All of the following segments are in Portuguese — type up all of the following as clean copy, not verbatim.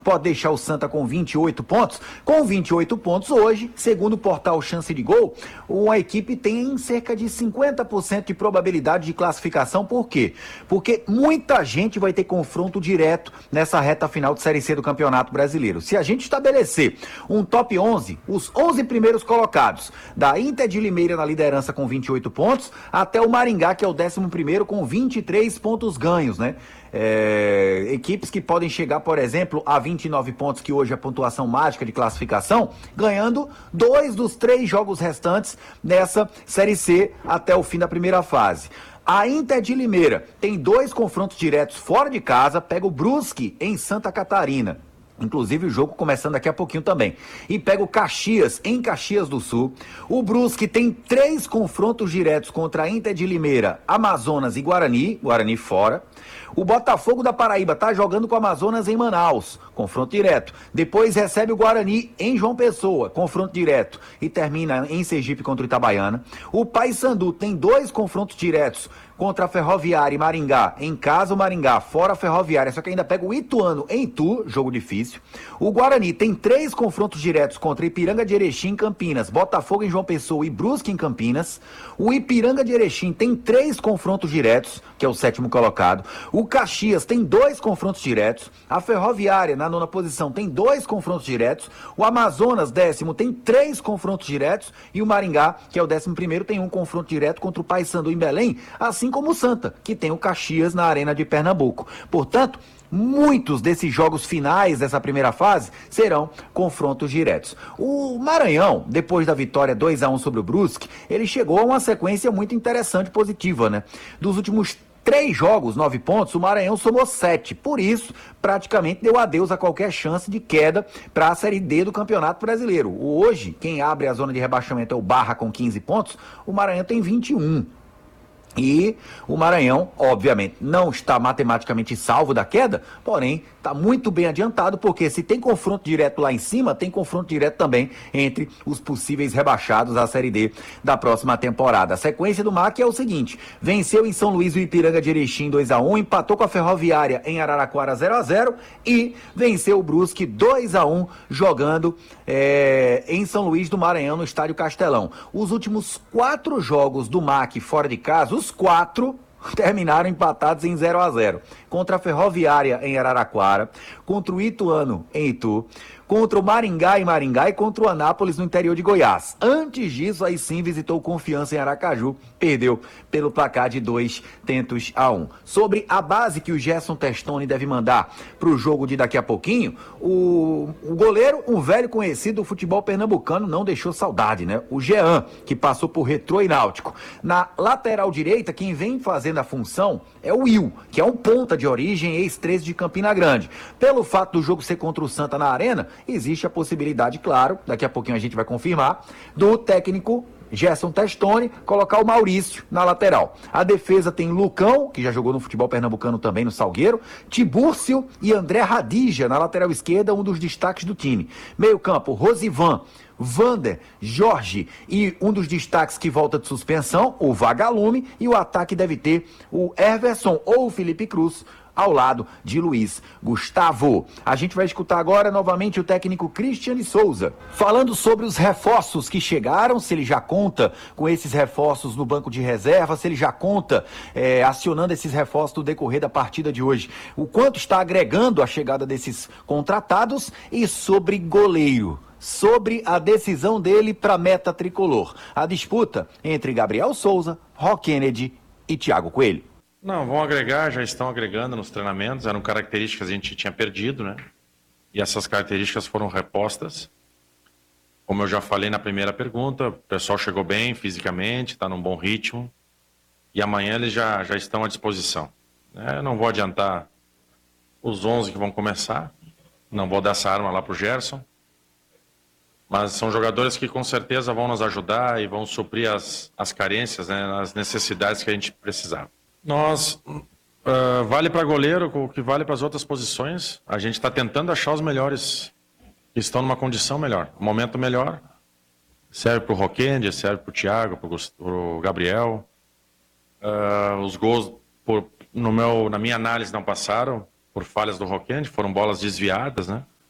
pode deixar o Santa com 28 pontos. Com 28 pontos hoje, segundo o portal Chance de Gol, a equipe tem cerca de 50% de probabilidade de classificação. Por quê? Porque muita gente vai ter confronto direto nessa reta final de Série C do Campeonato Brasileiro. Se a gente estabelecer um top 11, os 11 primeiros colocados, da Inter de Limeira na liderança com 28 pontos, até o Maringá, que é o 11º, com 23 pontos ganhos, né? Equipes que podem chegar, por exemplo, a 29 pontos, que hoje é a pontuação mágica de classificação, ganhando 2 dos 3 jogos restantes nessa Série C até o fim da primeira fase. A Inter de Limeira tem 2 confrontos diretos fora de casa, pega o Brusque em Santa Catarina. Inclusive o jogo começando daqui a pouquinho também. E pega o Caxias, em Caxias do Sul. O Brusque tem 3 confrontos diretos contra a Inter de Limeira, Amazonas e Guarani. Guarani fora. O Botafogo da Paraíba está jogando com o Amazonas em Manaus, confronto direto. Depois recebe o Guarani em João Pessoa, confronto direto. E termina em Sergipe contra o Itabaiana. O Paysandu tem 2 confrontos diretos contra a Ferroviária e Maringá. Em casa o Maringá, fora a Ferroviária. Só que ainda pega o Ituano em Itu, jogo difícil. O Guarani tem 3 confrontos diretos contra Ipiranga de Erechim em Campinas, Botafogo em João Pessoa e Brusque em Campinas. O Ipiranga de Erechim tem 3 confrontos diretos, que é o 7º colocado. O Caxias tem 2 confrontos diretos. A Ferroviária, na 9ª posição, tem 2 confrontos diretos. O Amazonas, 10º, tem 3 confrontos diretos. E o Maringá, que é o 11º, tem um confronto direto contra o Paysandu em Belém, assim como o Santa, que tem o Caxias na Arena de Pernambuco. Portanto, muitos desses jogos finais dessa primeira fase serão confrontos diretos. O Maranhão, depois da vitória 2-1 sobre o Brusque, ele chegou a uma sequência muito interessante, positiva, né? Dos últimos 3 jogos, 9 pontos, o Maranhão somou 7. Por isso, praticamente deu adeus a qualquer chance de queda para a Série D do Campeonato Brasileiro. Hoje, quem abre a zona de rebaixamento é o Barra com 15 pontos, o Maranhão tem 21. E o Maranhão, obviamente, não está matematicamente salvo da queda, porém está muito bem adiantado, porque se tem confronto direto lá em cima, tem confronto direto também entre os possíveis rebaixados à Série D da próxima temporada. A sequência do MAC é o seguinte: venceu em São Luís o Ipiranga de Erechim 2-1, empatou com a Ferroviária em Araraquara 0-0 e venceu o Brusque 2-1 jogando em São Luís do Maranhão, no Estádio Castelão. Os últimos 4 jogos do MAC fora de casa, os 4 terminaram empatados em 0-0. Contra a Ferroviária em Araraquara, contra o Ituano em Itu, contra o Maringá em Maringá e contra o Anápolis no interior de Goiás. Antes disso, aí sim visitou o Confiança em Aracaju, perdeu pelo placar de 2-1. Sobre a base que o Gerson Testoni deve mandar para o jogo de daqui a pouquinho, o goleiro, um velho conhecido do futebol pernambucano, não deixou saudade, né? O Jean, que passou por Retrô e Náutico. Na lateral direita, quem vem fazendo a função é o Will, que é um ponta de origem, ex-13 de Campina Grande. Pelo fato do jogo ser contra o Santa na Arena, existe a possibilidade, claro, daqui a pouquinho a gente vai confirmar, do técnico Gerson Testoni colocar o Maurício na lateral. A defesa tem Lucão, que já jogou no futebol pernambucano também no Salgueiro, Tibúrcio e André Radija na lateral esquerda, um dos destaques do time. Meio campo, Rosivan, Vander, Jorge e um dos destaques que volta de suspensão, o Vagalume, e o ataque deve ter o Everson ou o Felipe Cruz ao lado de Luiz Gustavo. A gente vai escutar agora novamente o técnico Cristiane Souza, falando sobre os reforços que chegaram, se ele já conta com esses reforços no banco de reserva, se ele já conta acionando esses reforços no decorrer da partida de hoje, o quanto está agregando a chegada desses contratados, e sobre goleiro, sobre a decisão dele para a meta tricolor. A disputa entre Gabriel Souza, Rock Kennedy e Thiago Coelho. Não, vão agregar, já estão agregando nos treinamentos, eram características que a gente tinha perdido, né? E essas características foram repostas. Como eu já falei na primeira pergunta, o pessoal chegou bem fisicamente, está num bom ritmo. E amanhã eles já estão à disposição. Eu não vou adiantar os 11 que vão começar, não vou dar essa arma lá para o Gerson. Mas são jogadores que com certeza vão nos ajudar e vão suprir as carências, né, as necessidades que a gente precisava. Vale para goleiro o que vale para as outras posições. A gente está tentando achar os melhores que estão numa condição melhor, um momento melhor. Serve para o Roquende, serve para o Thiago, para o Gabriel. Os gols, na minha análise, não passaram por falhas do Roquende, foram bolas desviadas, né?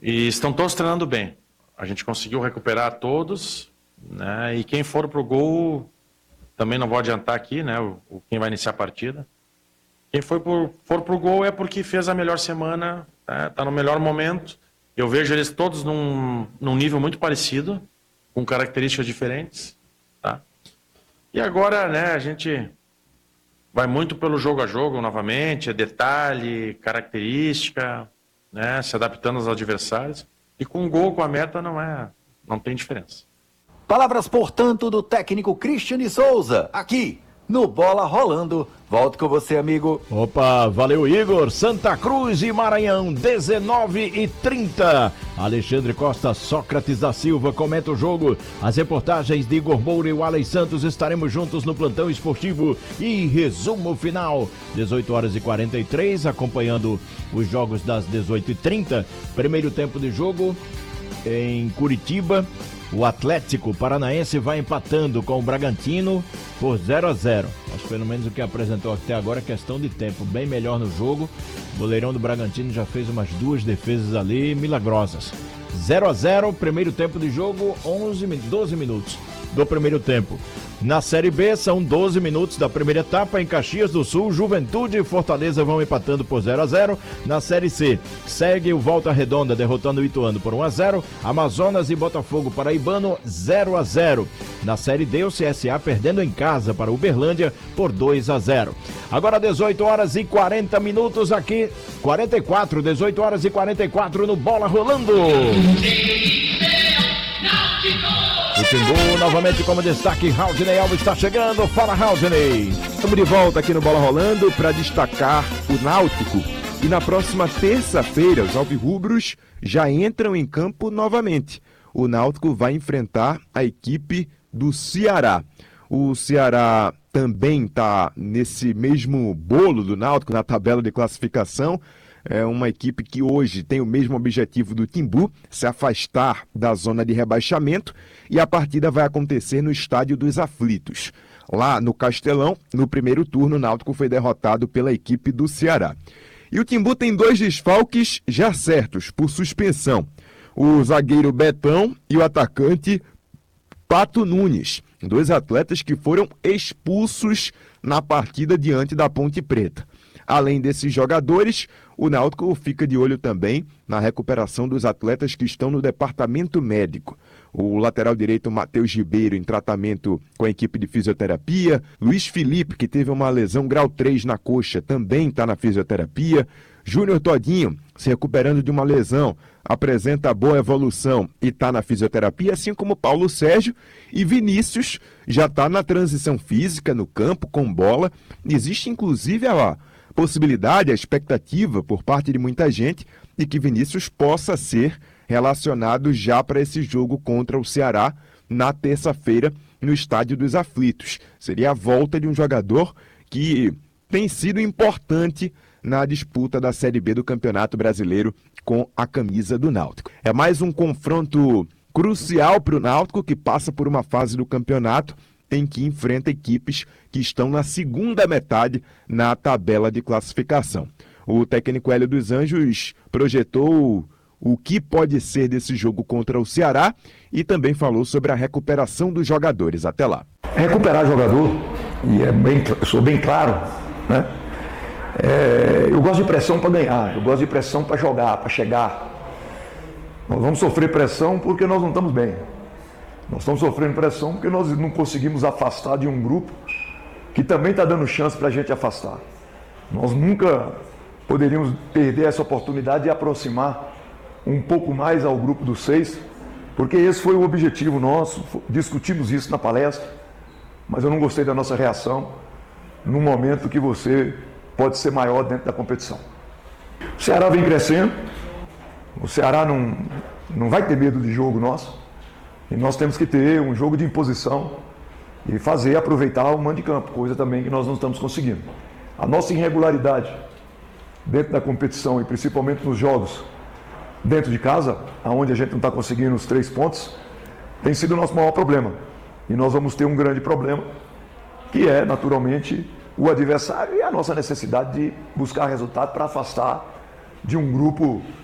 E estão todos treinando bem. A gente conseguiu recuperar todos, né? E quem for pro gol, também não vou adiantar aqui, né? Quem vai iniciar a partida. Quem for pro gol é porque fez a melhor semana, tá no melhor momento. Eu vejo eles todos num nível muito parecido, com características diferentes, tá? E agora, né, a gente vai muito pelo jogo a jogo novamente, é detalhe, característica, né, se adaptando aos adversários. E com o gol, com a meta, não tem diferença. Palavras, portanto, do técnico Cristiane Souza, aqui no Bola Rolando. Volto com você, amigo. Opa, valeu, Igor. Santa Cruz e Maranhão, 19h30. Alexandre Costa, Sócrates da Silva comenta o jogo. As reportagens de Igor Moura e Wallace Santos. Estaremos juntos no plantão esportivo e resumo final. 18h43, acompanhando os jogos das 18h30. Primeiro tempo de jogo em Curitiba. O Atlético Paranaense vai empatando com o Bragantino por 0-0. Mas pelo menos o que apresentou até agora é questão de tempo. Bem melhor no jogo. O goleirão do Bragantino já fez umas 2 defesas ali milagrosas. 0-0, primeiro tempo de jogo, 12 minutos do primeiro tempo. Na Série B, são 12 minutos da primeira etapa. Em Caxias do Sul, Juventude e Fortaleza vão empatando por 0-0. Na Série C, segue o Volta Redonda derrotando o Ituano por 1-0. Amazonas e Botafogo Paraibano, 0-0. Na Série D, o CSA perdendo em casa para o Uberlândia por 2-0. Agora 18h40 aqui, 18h44 no Bola Rolando. O Timbu novamente como destaque, Raudinei Alves está chegando. Fala, Raudinei. Estamos de volta aqui no Bola Rolando para destacar o Náutico. E na próxima terça-feira, os alvirrubros já entram em campo novamente. O Náutico vai enfrentar a equipe do Ceará. O Ceará também está nesse mesmo bolo do Náutico, na tabela de classificação. É uma equipe que hoje tem o mesmo objetivo do Timbu, se afastar da zona de rebaixamento, e a partida vai acontecer no Estádio dos Aflitos. Lá no Castelão, no primeiro turno, o Náutico foi derrotado pela equipe do Ceará. E o Timbu tem 2 desfalques já certos, por suspensão. O zagueiro Betão e o atacante Pato Nunes, 2 atletas que foram expulsos na partida diante da Ponte Preta. Além desses jogadores, o Náutico fica de olho também na recuperação dos atletas que estão no departamento médico. O lateral direito Matheus Ribeiro em tratamento com a equipe de fisioterapia. Luiz Felipe, que teve uma lesão grau 3 na coxa, também está na fisioterapia. Júnior Todinho, se recuperando de uma lesão, apresenta boa evolução e está na fisioterapia, assim como Paulo Sérgio. E Vinícius já está na transição física no campo, com bola. Existe inclusive a possibilidade, a expectativa por parte de muita gente de que Vinícius possa ser relacionado já para esse jogo contra o Ceará na terça-feira no Estádio dos Aflitos. Seria a volta de um jogador que tem sido importante na disputa da Série B do Campeonato Brasileiro com a camisa do Náutico. É mais um confronto crucial para o Náutico, que passa por uma fase do campeonato em que enfrenta equipes que estão na segunda metade na tabela de classificação. O técnico Hélio dos Anjos projetou o que pode ser desse jogo contra o Ceará e também falou sobre a recuperação dos jogadores. Até lá. Recuperar jogador, e eu sou bem claro, né? Eu gosto de pressão para ganhar, eu gosto de pressão para jogar, para chegar. Nós vamos sofrer pressão porque nós não estamos bem. Nós estamos sofrendo pressão porque nós não conseguimos afastar de um grupo que também está dando chance para a gente afastar. Nós nunca poderíamos perder essa oportunidade de aproximar um pouco mais ao grupo dos 6, porque esse foi o objetivo nosso. Discutimos isso na palestra, mas eu não gostei da nossa reação num momento que você pode ser maior dentro da competição. O Ceará vem crescendo, o Ceará não vai ter medo de jogo nosso. E nós temos que ter um jogo de imposição e aproveitar o mando de campo, coisa também que nós não estamos conseguindo. A nossa irregularidade dentro da competição e principalmente nos jogos dentro de casa, onde a gente não está conseguindo os 3 pontos, tem sido o nosso maior problema. E nós vamos ter um grande problema, que é, naturalmente, o adversário e a nossa necessidade de buscar resultado para afastar de um grupo